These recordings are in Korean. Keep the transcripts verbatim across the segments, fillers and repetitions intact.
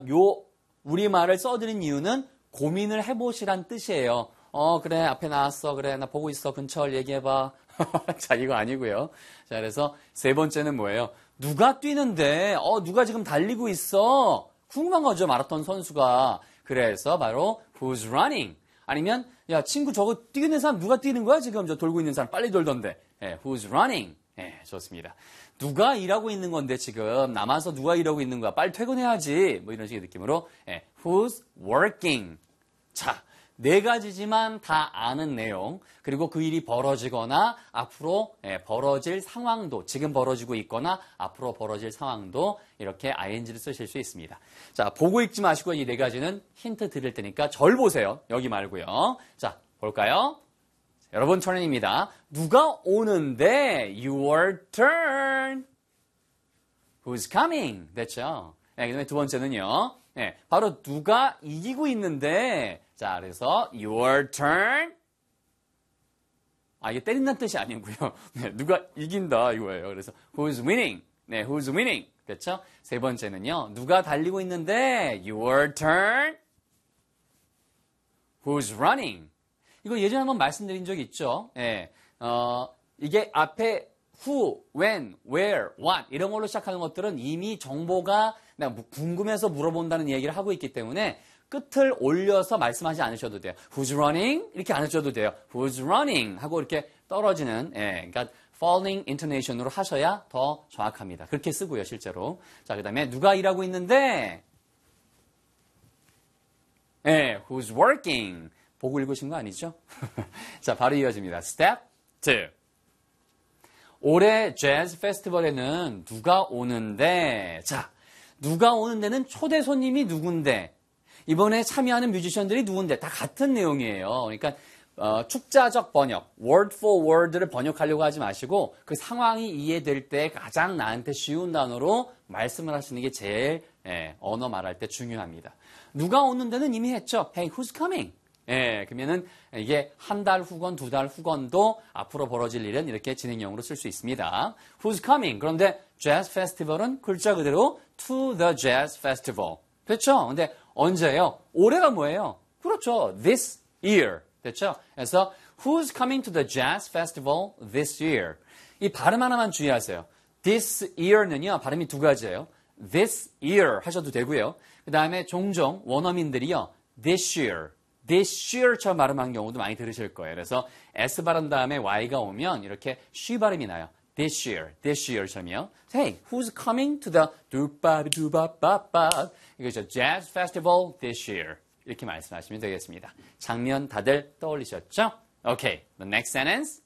요 우리말을 써드린 이유는 고민을 해보시란 뜻이에요. 어, 그래, 앞에 나왔어. 그래, 나 보고 있어. 근처를 얘기해봐. 자, 이거 아니고요. 자, 그래서 세 번째는 뭐예요? 누가 뛰는데, 어, 누가 지금 달리고 있어? 궁금한 거죠, 마라톤 선수가. 그래서 바로 who's running? 아니면, 야, 친구 저거 뛰는 사람 누가 뛰는 거야? 지금 저 돌고 있는 사람 빨리 돌던데. 예, who's running? 예, 좋습니다. 누가 일하고 있는 건데 지금 남아서 누가 일하고 있는 거야? 빨리 퇴근해야지. 뭐 이런 식의 느낌으로 예, who's working? 자, 네 가지지만 다 아는 내용, 그리고 그 일이 벌어지거나 앞으로 예, 벌어질 상황도, 지금 벌어지고 있거나 앞으로 벌어질 상황도 이렇게 아이엔지를 쓰실 수 있습니다. 자, 보고 읽지 마시고 이 네 가지는 힌트 드릴 테니까 절 보세요. 여기 말고요. 자, 볼까요? 여러분 턴입니다. 누가 오는데? Your turn. Who's coming? 됐죠? 네, 그 다음에 두 번째는요. 네, 바로 누가 이기고 있는데. 자, 그래서 your turn. 아, 이게 때린다는 뜻이 아니고요. 네, 누가 이긴다 이거예요. 그래서 who's winning? 네, who's winning? 됐죠? 세 번째는요. 누가 달리고 있는데? Your turn. Who's running? 이거 예전에 한번 말씀드린 적이 있죠. 예, 어, 이게 앞에 who, when, where, what 이런 걸로 시작하는 것들은 이미 정보가 내가 궁금해서 물어본다는 얘기를 하고 있기 때문에 끝을 올려서 말씀하지 않으셔도 돼요. Who's running? 이렇게 안 하셔도 돼요. Who's running? 하고 이렇게 떨어지는, 예, 그러니까 falling intonation으로 하셔야 더 정확합니다. 그렇게 쓰고요, 실제로. 자, 그 다음에 누가 일하고 있는데? 예, who's working? 보고 읽으신 거 아니죠? 자, 바로 이어집니다. Step two. 올해 재즈 페스티벌에는 누가 오는데? 자, 누가 오는데는 초대 손님이 누군데? 이번에 참여하는 뮤지션들이 누군데? 다 같은 내용이에요. 그러니까 어, 축자적 번역, word for word를 번역하려고 하지 마시고 그 상황이 이해될 때 가장 나한테 쉬운 단어로 말씀을 하시는 게 제일 예, 언어 말할 때 중요합니다. 누가 오는데는 이미 했죠. Hey, who's coming? 예, 그러면은 이게 한 달 후건 두 달 후건도 앞으로 벌어질 일은 이렇게 진행형으로 쓸 수 있습니다. Who's coming? 그런데 재즈 페스티벌은 글자 그대로 to the jazz festival. 됐죠? 근데 언제예요? 올해가 뭐예요? 그렇죠. This year. 됐죠? 그래서 Who's coming to the jazz festival this year? 이 발음 하나만 주의하세요. This year는요, 발음이 두 가지예요. This year 하셔도 되고요. 그 다음에 종종 원어민들이요, this year. this year처럼 발음한 경우도 많이 들으실 거예요. 그래서 S 발음 다음에 Y가 오면 이렇게 쉬 발음이 나요. this year, this year처럼요. Hey, who's coming to the 두바비두바바바 이거죠. Jazz Festival this year. 이렇게 말씀하시면 되겠습니다. 작년 다들 떠올리셨죠? Okay, the next sentence.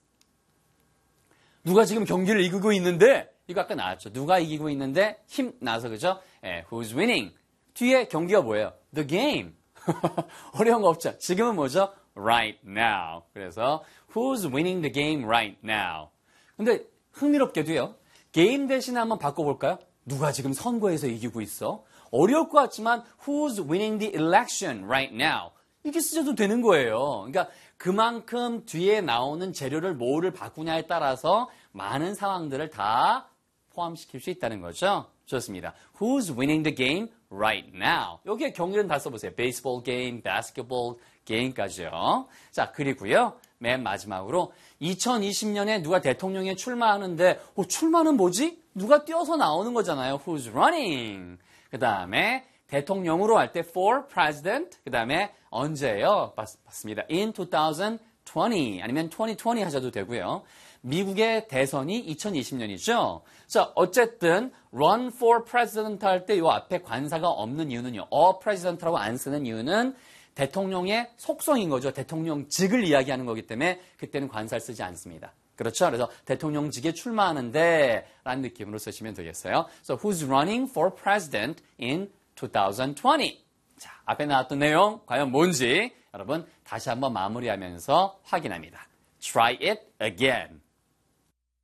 누가 지금 경기를 이기고 있는데 이거 아까 나왔죠. 누가 이기고 있는데 힘 나서 그죠? 예, who's winning? 뒤에 경기가 뭐예요? The game. 어려운 거 없죠. 지금은 뭐죠? Right now. 그래서 who's winning the game right now? 근데 흥미롭게도요. 게임 대신에 한번 바꿔볼까요? 누가 지금 선거에서 이기고 있어? 어려울 것 같지만 who's winning the election right now? 이렇게 쓰셔도 되는 거예요. 그러니까 그만큼 뒤에 나오는 재료를 뭐를 바꾸냐에 따라서 많은 상황들을 다 포함시킬 수 있다는 거죠. 좋습니다. Who's winning the game right now? 여기에 경기는 다 써보세요. Baseball game, basketball game까지요. 자, 그리고요. 맨 마지막으로 이천이십 년에 누가 대통령에 출마하는데 어, 출마는 뭐지? 누가 뛰어서 나오는 거잖아요. Who's running? 그 다음에 대통령으로 할 때 for president. 그 다음에 언제예요? 봤, 봤습니다. in twenty twenty 아니면 twenty twenty 하셔도 되고요. 미국의 대선이 이천이십 년이죠. 자, 어쨌든 run for president 할 때 이 앞에 관사가 없는 이유는요. a president라고 안 쓰는 이유는 대통령의 속성인 거죠. 대통령직을 이야기하는 거기 때문에 그때는 관사를 쓰지 않습니다. 그렇죠? 그래서 대통령직에 출마하는데 라는 느낌으로 쓰시면 되겠어요. So who's running for president in twenty twenty? 자, 앞에 나왔던 내용 과연 뭔지 여러분 다시 한번 마무리하면서 확인합니다. Try it again.